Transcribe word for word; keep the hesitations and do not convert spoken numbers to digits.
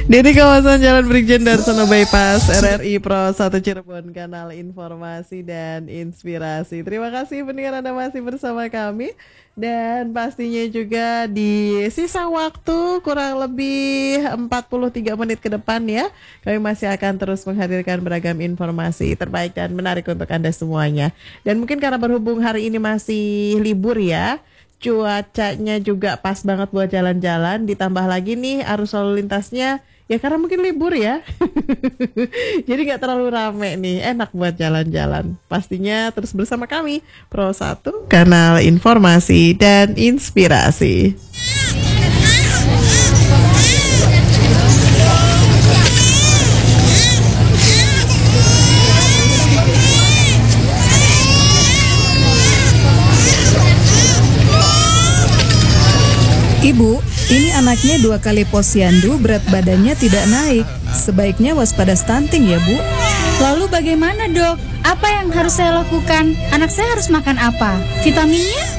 Di kawasan Jalan Brigjen Darsono Bypass R R I Pro satu Cirebon, kanal informasi dan inspirasi. Terima kasih pendengar Anda masih bersama kami. Dan pastinya juga di sisa waktu kurang lebih empat puluh tiga menit ke depan ya, kami masih akan terus menghadirkan beragam informasi terbaik dan menarik untuk Anda semuanya. Dan mungkin karena berhubung hari ini masih libur ya, cuacanya juga pas banget buat jalan-jalan, ditambah lagi nih arus lalu lintasnya ya karena mungkin libur ya. Jadi gak terlalu rame nih, enak buat jalan-jalan. Pastinya terus bersama kami Pro satu, kanal informasi dan inspirasi. Ibu, ini anaknya dua kali posyandu, berat badannya tidak naik. Sebaiknya waspada stunting ya, Bu. Lalu bagaimana, Dok? Apa yang harus saya lakukan? Anak saya harus makan apa? Vitaminnya?